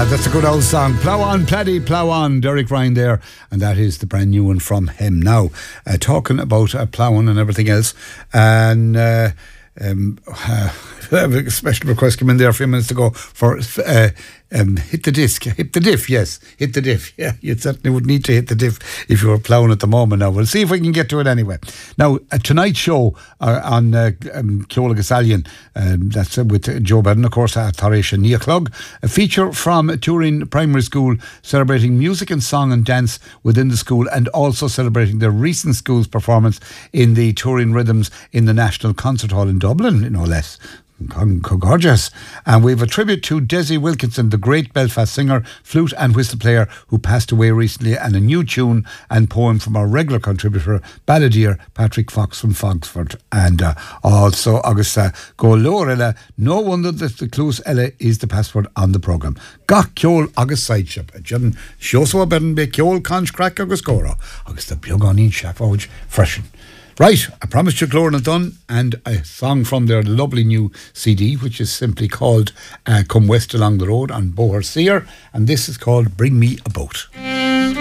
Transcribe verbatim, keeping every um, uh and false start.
Ah, that's a good old song. Plough on, Paddy, plough on. Derek Ryan there, and that is the brand new one from him. Now, uh, talking about uh, ploughing and everything else, and uh, um, uh, a special request came in there a few minutes ago for uh, um, hit the disc, hit the diff, yes, hit the diff. Yeah, you certainly would need to hit the diff if you were ploughing at the moment. Now, we'll see if we can get to it anyway. Now, uh, tonight's show uh, on uh, um, Ceola Gasallion, um, that's uh, with Joe Bedden, of course, at Tarisha Nia Clug, a feature from Turin Primary School celebrating music and song and dance within the school, and also celebrating the recent school's performance in the Turin Rhythms in the National Concert Hall in Dublin, no less. Gorgeous. And we have a tribute to Desi Wilkinson, the great Belfast singer, flute and whistle player who passed away recently, and a new tune and poem from our regular contributor, balladeer Patrick Fox from Foxford. And uh, also Augusta Go Lower Ella. No wonder that the Clues Ella is the password on the programme. Gach Ceol August Sideship. Judden Shoso Bedden be Ceol Conch Crack August Gora. Augusta Biogonin Shafoj Freshen. Right, I promised you Gloria done, and a song from their lovely new C D, which is simply called uh, Come West Along the Road on Boher Seer, and this is called Bring Me a Boat.